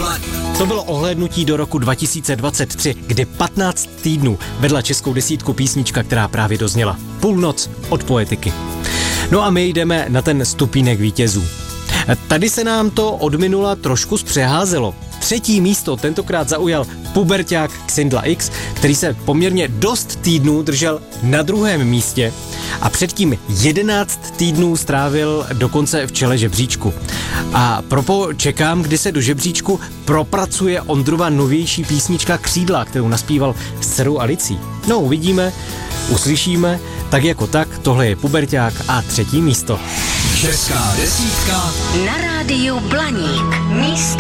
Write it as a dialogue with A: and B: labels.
A: To bylo ohlédnutí do roku 2023, kdy 15 týdnů vedla českou desítku písnička, která právě dozněla. Půlnoc od Poetiky. No a my jdeme na ten stupínek vítězů. Tady se nám to od minula trošku zpřeházelo. 3. místo tentokrát zaujal puberťák Xindla X, který se poměrně dost týdnů držel na 2. místě a předtím 11 týdnů strávil dokonce v čele žebříčku. A čekám, kdy se do žebříčku propracuje Ondrova novější písnička Křídla, kterou naspíval s dcerou Alicí. No, uvidíme, uslyšíme, tak jako tak, tohle je puberťák a 3. místo.
B: Česká desítka
C: na rádiu Blaník. Místo